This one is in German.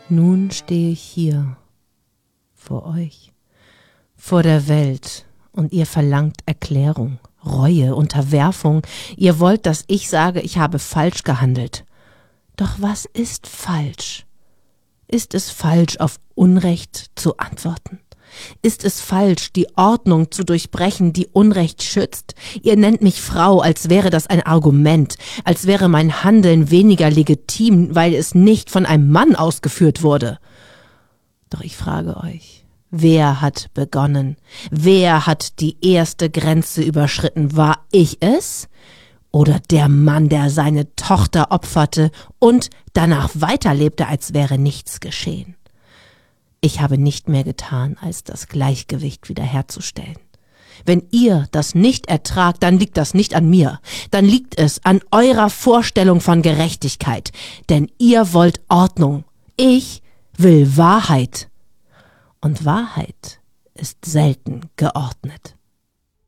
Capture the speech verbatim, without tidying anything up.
Nun stehe ich hier, vor euch, vor der Welt, und ihr verlangt Erklärung, Reue, Unterwerfung. Ihr wollt, dass ich sage, ich habe falsch gehandelt. Doch was ist falsch? Ist es falsch, auf Unrecht zu antworten? Ist es falsch, die Ordnung zu durchbrechen, die Unrecht schützt? Ihr nennt mich Frau, als wäre das ein Argument, als wäre mein Handeln weniger legitim, weil es nicht von einem Mann ausgeführt wurde. Doch ich frage euch, wer hat begonnen? Wer hat die erste Grenze überschritten? War ich es? Oder der Mann, der seine Tochter opferte und danach weiterlebte, als wäre nichts geschehen? Ich habe nicht mehr getan, als das Gleichgewicht wiederherzustellen. Wenn ihr das nicht ertragt, dann liegt das nicht an mir. Dann liegt es an eurer Vorstellung von Gerechtigkeit. Denn ihr wollt Ordnung. Ich will Wahrheit. Und Wahrheit ist selten geordnet.